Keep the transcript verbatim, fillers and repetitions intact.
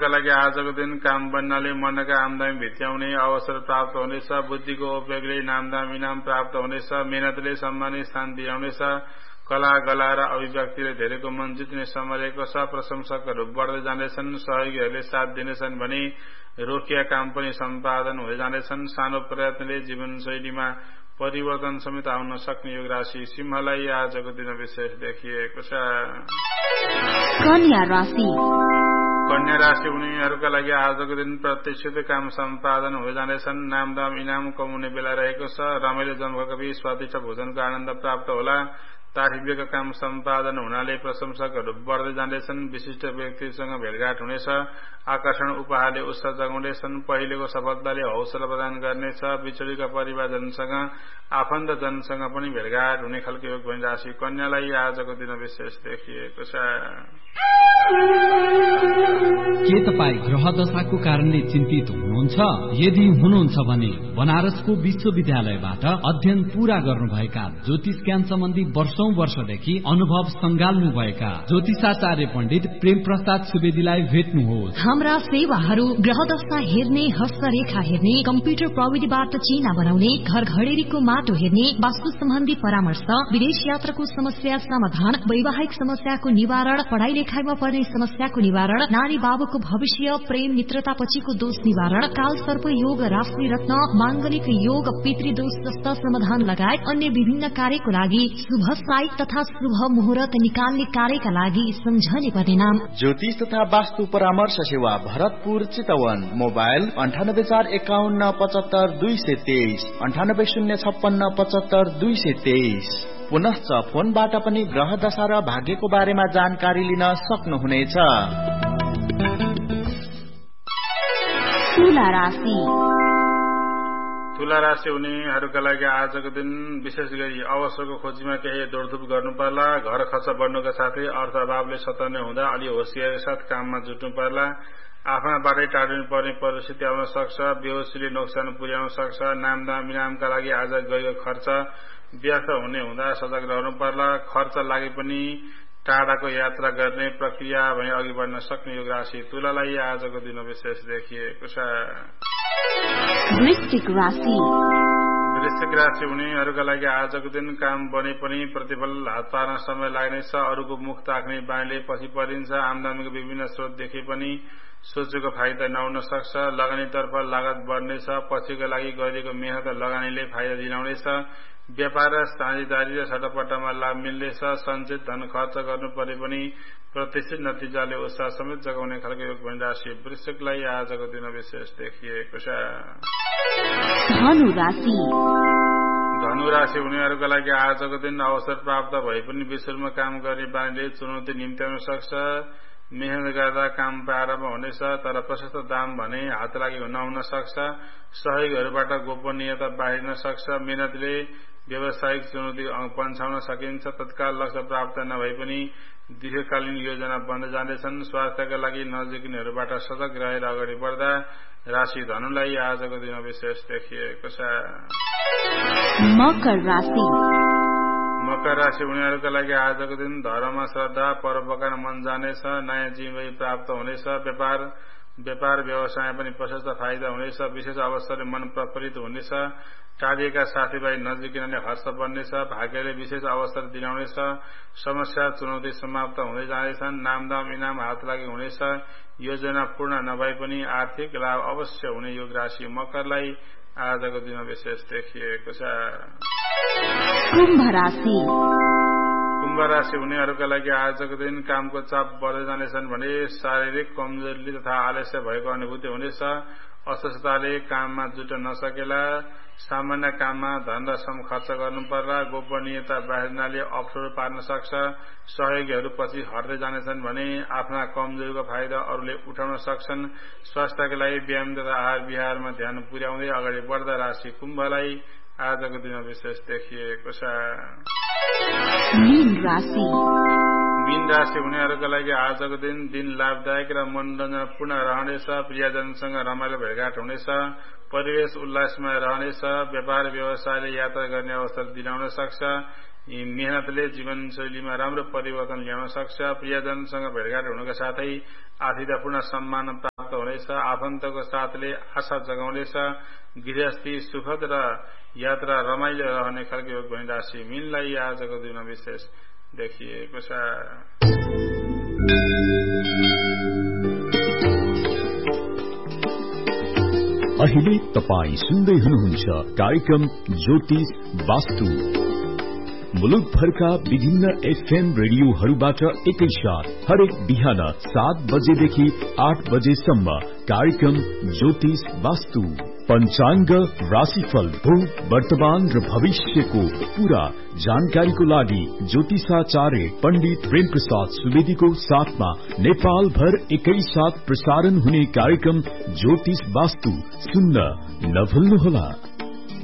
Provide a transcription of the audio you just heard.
का लागि आजको दिन काम बन्नाले मनका आमदानी भित्याउने अवसर प्राप्त हुनेछ। बुद्धिको उपयोगले नामदाम इनाम प्राप्त हुनेछ। मेहनतले सम्मानित स्थान दिलाउनेछ। कला गला र अभिव्यक्तिले धेरैको मन जित्ने समरेको छ। प्रशंसकहरू बढ्दै जानेछन्। सहयोगीहरूले साथ दिनेछन् भने रोकिया काम पनि सम्पादन हुँदै जानेछन्। सानो प्रयत्नले जीवनशैलीमा परिवर्तन समेत आउन सक्ने योग राशि सिंहलाई आजको दिन विशेष देखिएको छ। कन्या राशि कन्या राशि उनीहरूका लागि आजको दिन प्रत्यक्षित काम सम्पादन हुँदै जानेछन्। नामदाम इनाम कमाउने बेला रहेको छ। रमाइलो जमघटको स्वादिष्ट भोजनको आनन्द प्राप्त होला। तारिफका काम सम्पादन हुनाले प्रशंसकहरू बढ्दै जाँदैछन्। विशिष्ट व्यक्तिसँग भेटघाट हुनेछ। आकर्षण उपहारले उत्साह जगाउनेछन्। पहिलेको सफलताले हौसला प्रदान गर्नेछ। बिछोडीका परिवारजनसँग आफन्तजनसँग पनि भेटघाट हुने खालको योग बनी राशि कन्यालाई आजको दिन विशेष देखिएको छ। के तपाई ग्रह दशाको कारणले चिन्तित हुनुहुन्छ? यदि हुनुहुन्छ भने बनारसको विश्वविद्यालयबाट अध्ययन पूरा गर्नुभएका ज्योतिष ज्ञान सम्बन्धी वर्षौं वर्षदेखि अनुभव संगाल्नुभएका ज्योतिषाचार्य पण्डित प्रेम प्रसाद सुवेदीलाई भेट्नुहोस्। हाम्रा सेवाहरू ग्रह दशा हेर्ने, हस्तरेखा हेर्ने, कम्प्युटर प्रविधिबाट चिना बनाउने, घर घडेरीको माटो हेर्ने, वास्तु सम्बन्धी परामर्श, विदेश यात्राको समस्या समाधान, वैवाहिक समस्याको निवारण, पढ़ाई लेखाइमा पर्ने समस्याको निवारण, नारी बाबुको भविष्य, प्रेम मित्रता पछिको दोष निवारण, काल सर्प योग, राशि रत्न, मांगलिक योग, पितृदोष जस्ता समाधान लगायत अन्य विभिन्न कार्यको लागि शुभ साइट तथा शुभ मुहूर्त निकाल्ने कार्यका लागि सम्झने पर्ने नाम ज्योतिष तथा वास्तु परामर्श सेवा भरतपुर चितवन। मोबाइल अन्ठानब्बे चार एकाउन्न पचहत्तर दुई सय तेइस अन्ठानब्बे शून्य छप्पन्न पचहत्तर दुई सय तेइस। पुनश्च फोनबाट पनि ग्रह दशा र भाग्यको बारेमा जानकारी लिन सक्नुहुनेछ। तुला राशि तुला राशि हुनेहरूका लागि आजको दिन विशेष गरी अवसरको खोजीमा केही दौडधुप गर्नु पर्ला। घर खर्च बढ्नुका साथै अर्थ अभावले सताउने हुँदा अलि होसियारीका साथ काममा जुट्नु पर्ला। आफ्नाबाटै टाढिनु पर्ने परिस्थिति आउन सक्छ। बेहोसीले नोक्सान पुर्याउन सक्छ। नामदाम इनामका लागि आज गएको खर्च व्यर्थ हुने हुँदा सजग रहनु पर्ला। खर्च लागे पनि टाढाको यात्रा गर्ने प्रक्रिया भने अघि बढ्न सक्ने योग राशि तुलालाई आजको दिन विशेष देखिएको छ। वृश्चिक राशि वृश्चिक राशि हुनेहरूका लागि आजको दिन काम बने पनि प्रतिफल हात पार्न समय लाग्नेछ। अरूको मुख ताक्ने बानीले पछि परिन्छ। आमदानीको विभिन्न स्रोत देखे पनि सोचेको फाइदा नहुन सक्छ। लगानीतर्फ लागत बढ्नेछ। पछिका लागि गरिएको मेहनत लगानीले फाइदा दिलाउनेछ। व्यापार र साझेदारी र सट्टापट्टामा लाभ मिल्नेछ। सञ्चित धन खर्च गर्नु परे पनि प्रतिष्ठित नतिजाले उत्साह समेत जगाउने खालको योग बनी राशि वृश्चिकलाई आजको दिन विशेष देखिएको छ। धनु राशि धनु राशि हुनेहरूका लागि आजको दिन अवसर प्राप्त भए पनि विश्वमा काम गर्ने बानीले चुनौती निम्त्याउन सक्छ। मेहनत गर्दा काम प्रारम्भ हुनेछ। तर प्रशस्त दाम भने हात लागि नहुन सक्छ। सहयोगहरूबाट गोपनीयता बाहिरिन सक्छ। मेहनतले व्यावसायिक चुनौती पन्छाउन सकिन्छ। तत्काल लक्ष्य प्राप्त नभए पनि दीर्घकालीन योजना बन्द जाँदैछन्। स्वास्थ्यका लागि नजिकिनेहरूबाट सजग रहेर अगाडि बढ्दा राशि धनुलाई आजको दिन विशेष देखिएको छ। मकर राशि मकर राशि हुनेहरूका लागि आजको दिन धर्म श्रद्धा परोपकार मन जानेछ। नयाँ जीवन प्राप्त हुनेछ। व्यापार व्यापार व्यवसाय पनि प्रशस्त फाइदा हुनेछ। विशेष अवसरले मन प्रफुल्लित हुनेछ। टाढिएका साथीभाइ नजिकिनाले हर्ष बन्नेछ। भाग्यले विशेष अवसर दिलाउनेछ। समस्या चुनौती समाप्त हुँदै जाँदैछन्। नामदाम इनाम हात लागि हुनेछ। योजना पूर्ण नभए पनि आर्थिक लाभ अवश्य हुने योग राशि मकरलाई आजको दिन विशेष देखिएको छ। कुम्भ राशि कुम्भ राशि हुनेहरूका लागि आजको दिन कामको चाप बढ्दै जानेछन् भने शारीरिक कमजोरी तथा आलस्य भएको अनुभूति हुनेछ। अस्वस्थताले काममा जुट्न नसकेला। सामान्य काममा धन र श्रम खर्च गर्नु पर्ला। गोपनीयता बाहिरनाले अप्ठ्यारो पार्न सक्छ। सहयोगीहरू पछि हट्दै जानेछन् भने आफ्ना कमजोरीको फाइदा अरूले उठाउन सक्छन्। स्वास्थ्यका लागि व्यायाम तथा आहार विहारमा ध्यान पुर्याउँदै अगाडि बढ्दा राशि कुम्भलाई आजको दिन विशेष देखिएको छ। मीन राशि मीन राशि हुनेहरूका लागि आजको दिन दिन लाभदायक र मनोरञ्जनपूर्ण रहनेछ। प्रियजनसँग रमाइलो भेटघाट हुनेछ। परिवेश उल्लासमय रहनेछ। व्यापार व्यवसायले यात्रा गर्ने अवसर दिलाउन सक्छ। मेहनतले जीवनशैलीमा राम्रो परिवर्तन ल्याउन सक्छ। प्रियजनसँग भेटघाट हुनुका साथै आतिथ्यपूर्ण सम्मान प्राप्त हुनेछ। आफन्तको साथले आशा जगाउनेछ। गृहस्थी सुखद र यात्रा रमाइलो रहने खालको योग भनी राशि मीनलाई आजको दिनमा विशेष देखिएको छ। अहिले तपाई सुन्दै हुनुहुन्छ कार्यक्रम ज्योतिष वास्तु। मुलुकभरका विभिन्न एफएम रेडियोहरूबाट एकैसाथ हरेक बिहान सात बजेदेखि आठ बजेसम्म कार्यक्रम ज्योतिष वास्तु। पञ्चाङ्ग, राशिफल, भूत, वर्तमान र भविष्यको पूरा जानकारीको लागि ज्योतिषाचार्य पण्डित प्रेम प्रसाद सुवेदीको साथमा नेपाल भर एकैसाथ प्रसारण हुने कार्यक्रम ज्योतिष वास्तु सुन्न नभुल्नुहोला।